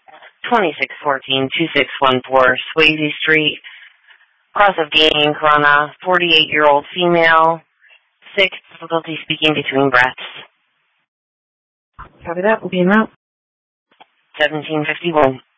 2614-2614 Swayze Street, cross of Dean Corona, 48-year-old female, sick, difficulty speaking between breaths. Copy that. We'll be en route. 1751.